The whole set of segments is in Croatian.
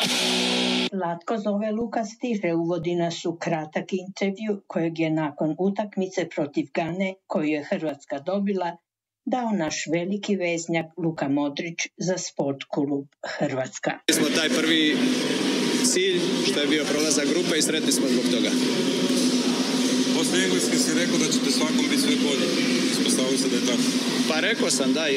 Zlatko zove Luka stiže uvodi nas u kratak intervju kojeg je nakon utakmice protiv Gane, koju je Hrvatska dobila, dao naš veliki veznjak Luka Modrić za Sport klub Hrvatska. Smo taj prvi cilj, što je bio prolazak grupe, i sretni smo zbog toga. Poslije engleski si rekao da ćete svakom biti sve bolje. Ispostavilo se da je tako. Pa rekao sam da,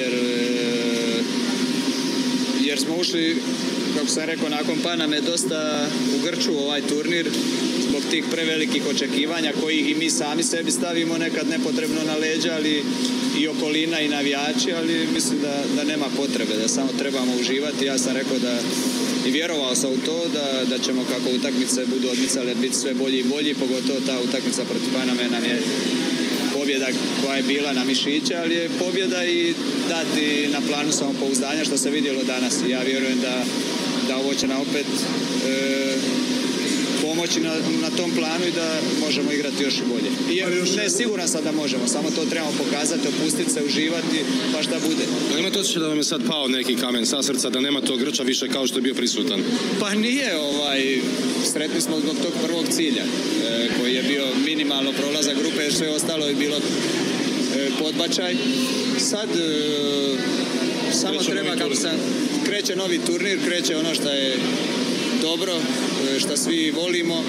jer smo ušli, kako sam rekao, nakon Pana me dosta u grču ovaj turnir zbog tih prevelikih očekivanja koji i mi sami sebi stavimo nekad nepotrebno na leđa, ali i okolina i navijači, ali mislim da nema potrebe, da samo trebamo uživati. Ja sam rekao da i vjerovao sam u to da ćemo, kako utakmice budu odmicale, biti sve bolji i bolji, pogotovo ta utakmica protiv Paname nam je pobjeda koja je bila na mišiće, ali je pobjeda i dati na planu samopouzdanja, što se vidjelo danas. Ja vjerujem da ovo će nam opet pomoći na tom planu i da možemo igrati još i bolje. I ne, siguran sam da možemo, samo to trebamo pokazati, opustiti se, uživati, pa šta bude. Ali imate osjećaj da vam je sad pao neki kamen sa srca, da nema tog grča više kao što je bio prisutan? Pa nije, sretni smo zbog tog prvog cilja, koji je bio minimalno prolazak grupe, jer sve ostalo je bilo podbačaj. Sad samo treba, kako sam, kreće novi turnir, kreće ono što je dobro, što svi volimo,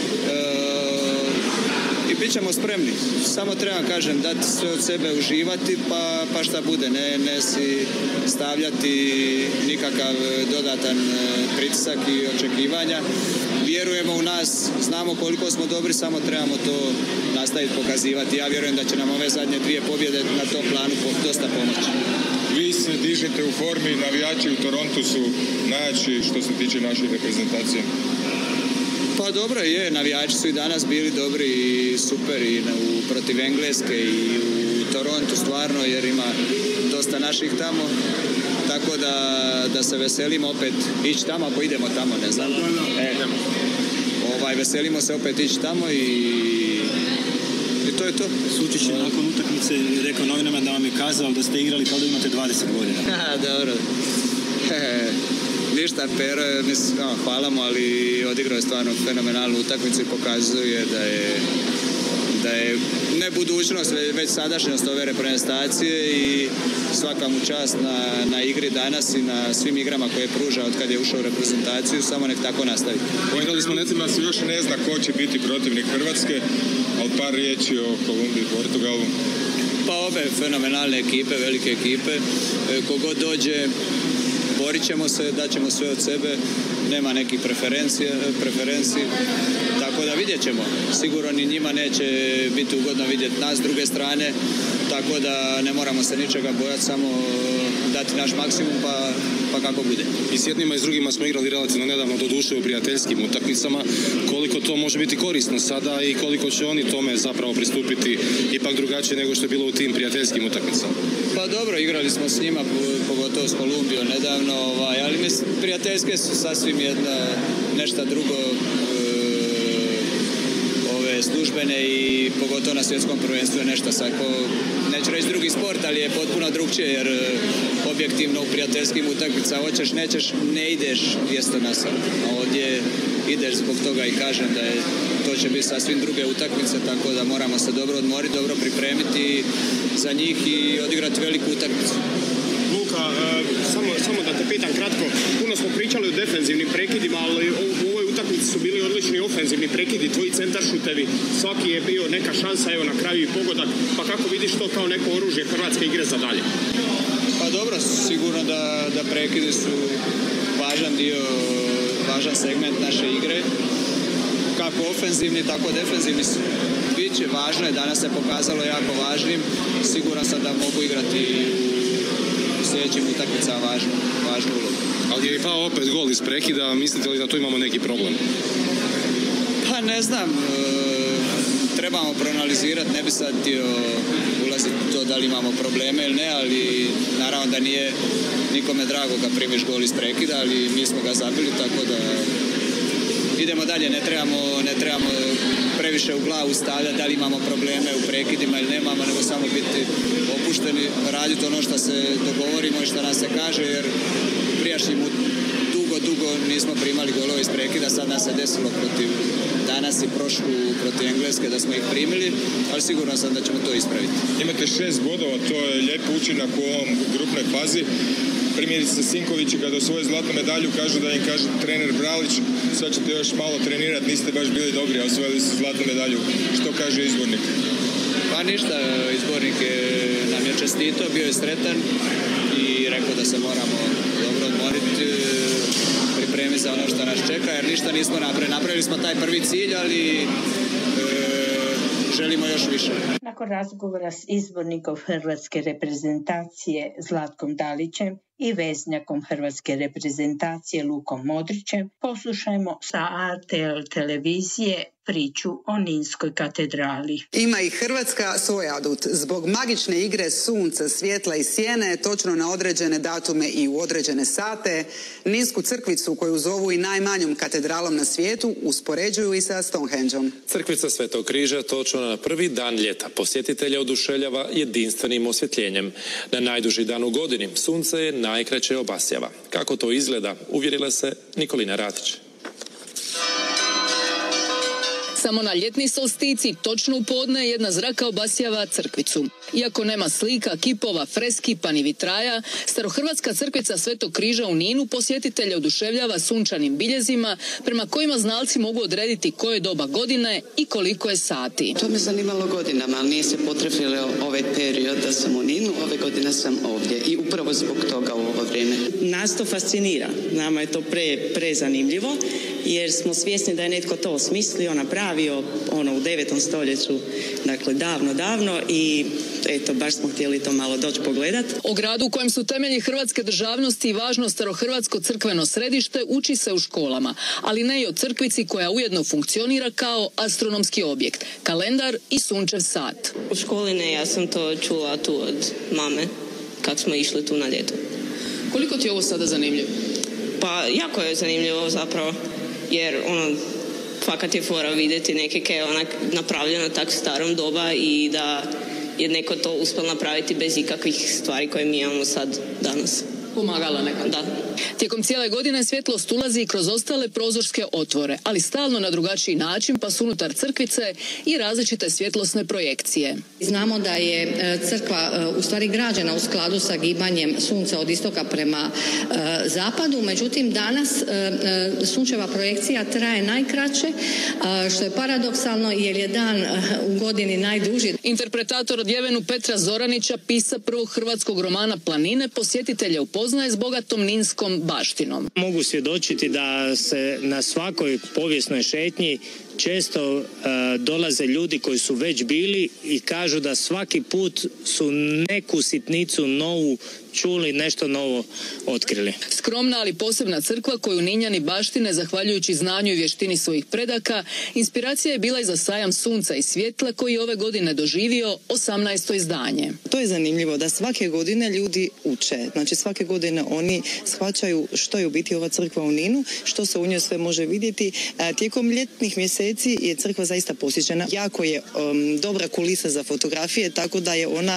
i bit ćemo spremni. Samo treba, kažem, dati sve od sebe, uživati, pa šta bude. Ne si stavljati nikakav dodatan pritisak i očekivanja. Vjerujemo u nas, znamo koliko smo dobri, samo trebamo to nastaviti pokazivati. Ja vjerujem da će nam ove zadnje 2 pobjede na tom planu dosta pomoći. Vi se dižete u formi, navijači u Torontu su najjači što se tiče naše reprezentacije. Pa dobro je, navijači su i danas bili dobri i super i protiv Engleske i u Torontu stvarno, jer ima dosta naših tamo, tako da se veselimo opet ići tamo, ako idemo tamo, ne znam. Veselimo se opet ići tamo i to je to. Sučić je nakon utakmice rekao novinama da vam je kazao da ste igrali kao da imate 20 godina. Dobro. Ništa, Pero, hvala mu, ali odigrao je stvarno fenomenalnu utakmicu i pokazuje da je ne budućnost, već sadašnjost ove reprezentacije, i svaka mu čast na igri danas i na svim igrama koje pruža od kad je ušao u reprezentaciju, samo nek tako nastavi. Pojeli smo necima se još ne zna ko će biti protivnik Hrvatske, ali par riječi o Kolumbiji i Portugalu. Pa obe fenomenalne ekipe, velike ekipe, kogod dođe borit ćemo se, daćemo sve od sebe, nema nekih preferenciji, tako da vidjet ćemo. Sigurno ni njima neće biti ugodno vidjeti nas s druge strane, tako da ne moramo se ničega bojati, samo dati naš maksimum pa kako bude. I s jednima i s drugima smo igrali relativno nedavno, doduše u prijateljskim utakmicama. Koliko to može biti korisno sada i koliko će oni tome zapravo pristupiti ipak drugačije nego što je bilo u tim prijateljskim utakmicama? Pa dobro, igrali smo s njima, pogotovo s Kolumbijom nedavno, ali prijateljske su sasvim nešto drugo, ove službene, i pogotovo na svjetskom prvenstvu je nešto neću reći drugi sport, ali je potpuno drugčije, jer objektivno u prijateljskim utakmicama hoćeš, nećeš, ne ideš 200 na sat, a ovdje ideš zbog toga, i kažem da to će biti sasvim druge utakmice, tako da moramo se dobro odmoriti, dobro pripremiti za njih i odigrati veliku utakmicu. Luka, samo da te pitam kratko, puno smo pričali o defenzivnim prekidima, ali u ovoj utakmici su bili odlični ofenzivni prekidi, tvoji centaršutevi, svaki je bio neka šansa, evo na kraju i pogodak, pa kako vidiš to kao neko oružje Hrvatske igre za dalje? Pa dobro, sigurno da prekidi su važan segment naše igre, kako ofenzivni, tako defenzivni su. Biće važno je, danas se pokazalo jako važnim, siguran sam da mogu igrati u sljedećim utakmicama važnu ulogu. Ali je pao opet gol iz prekida, mislite li da tu imamo neki problem? Pa ne znam, trebamo proanalizirati, ne bi sad htio ulaziti u to da li imamo probleme ili ne, ali naravno da nije nikome drago kad primiš gol iz prekida, ali mi smo ga zabili, tako da idemo dalje, ne trebamo previše u glavu stavljati da li imamo probleme u prekidima ili nemamo, nego samo biti opušteni, raditi ono što se dogovorimo i što nam se kaže, jer prijašnjim dugo nismo primali golove iz prekida, sad nas se desilo protiv danas i prošlu protiv Engleske da smo ih primili, ali sigurno sam da ćemo to ispraviti. Imate 6 bodova, to je lijep učinak u ovom grupnoj fazi. Primjerice Sinkovići kada osvoje zlatnu medalju kažu da im kaže trener Bralić, sad ćete još malo trenirati, niste baš bili dobri, a osvojili su zlatnu medalju. Što kaže izbornik? Pa ništa, izbornik nam je čestito, bio je sretan i rekao da se moramo dobro odmoriti, pripremiti za ono što nas čeka, jer ništa nismo napravili. Napravili smo taj prvi cilj, ali želimo još više. Nakon razgovora s izbornikom hrvatske reprezentacije Zlatkom Dalićem i veznjakom hrvatske reprezentacije Lukom Modrićem, poslušajmo sa RTL televizije priču o Ninskoj katedrali. Ima i Hrvatska svoj adut. Zbog magične igre sunca, svjetla i sjene, točno na određene datume i u određene sate, Ninsku crkvicu, koju zovu i najmanjom katedralom na svijetu, uspoređuju i sa Stonehengeom. Crkvica Svetog križa točno na prvi dan ljeta posjetitelja oduševljava jedinstvenim osvjetljenjem. Na najduži dan u godini sunce je najkraće obasjava. Kako to izgleda, uvjerila se Nikolina Ratić. Samo na ljetni solstici, točno u podne, jedna zraka obasjava crkvicu. Iako nema slika, kipova, freski pa ni vitraja, starohrvatska crkvica Svetog križa u Ninu posjetitelje oduševljava sunčanim biljezima prema kojima znalci mogu odrediti koje je doba godine i koliko je sati. To me zanimalo godinama, ali nije se potrefilo ovaj period da sam u Ninu, ove godine sam ovdje i upravo zbog toga u ovo vrijeme. Nas to fascinira, nama je to prezanimljivo jer smo svjesni da je netko to osmislio, napravio u 9. stoljeću, dakle davno i eto, baš smo htjeli to malo doći pogledat. O gradu u kojem su temelji hrvatske državnosti i važno starohrvatsko crkveno središte uči se u školama, ali ne i o crkvici koja ujedno funkcionira kao astronomski objekt, kalendar i sunčev sat. U školi ne, ja sam to čula tu od mame kad smo išli tu na ljeto. Koliko ti je ovo sada zanimljivo? Pa jako je zanimljivo zapravo, jer fakat je fora vidjeti neke je onak napravljeno tako starom doba i da je neko to uspio napraviti bez ikakvih stvari koje mi imamo sad danas. Pomagala nekako. Da. Tijekom cijele godine svjetlost ulazi kroz ostale prozorske otvore, ali stalno na drugačiji način, pa su unutar crkvice i različite svjetlosne projekcije. Znamo da je crkva u stvari građena u skladu sa gibanjem sunca od istoka prema zapadu, međutim danas sunčeva projekcija traje najkraće, što je paradoksalno jer je dan u godini najduži. Interpretator odjevenu Petra Zoranića, pisa prvog hrvatskog romana Planine, posjetitelje upoznaje s bogatom ninskom baštinom. Mogu svjedočiti da se na svakoj povijesnoj šetnji često dolaze ljudi koji su već bili i kažu da svaki put su neku sitnicu novu čuli, nešto novo otkrili. Skromna, ali posebna crkva koju Ninjani baštine zahvaljujući znanju i vještini svojih predaka, inspiracija je bila i za sajam sunca i svjetla koji je ove godine doživio 18. izdanje. To je zanimljivo da svake godine ljudi uče. Znači svake godine oni shvaćaju što je u biti ova crkva u Ninu, što se u njoj sve može vidjeti. Tijekom ljetnih mjeseci je crkva zaista posjećena. Jako je dobra kulisa za fotografije, tako da je ona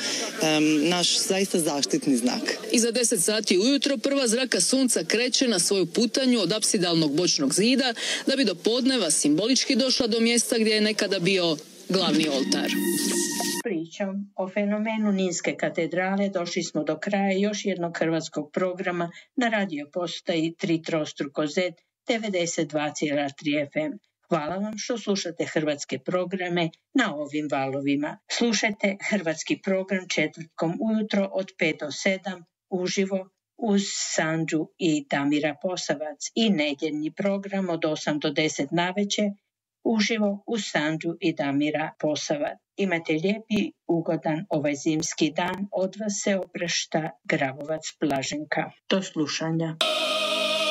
naš zaista zaštitni znak. I za 10 sati ujutro prva zraka sunca kreće na svoju putanju od apsidalnog bočnog zida da bi do podneva simbolički došla do mjesta gdje je nekada bio glavni oltar. Pričom o fenomenu Ninske katedrale došli smo do kraja još jednog hrvatskog programa na radio postaji 3x Z 92,3 FM. Hvala vam što slušate hrvatske programe na ovim valovima. Slušajte hrvatski program četvrtkom ujutro od 5 do 7 uživo uz Sandžu i Damira Posavac i nedjeljni program od 8 do 10 navečer uživo uz Sandžu i Damira Posavac. Imate lijepi, ugodan ovaj zimski dan. Od vas se oprašta Gravovac Blaženka. Do slušanja.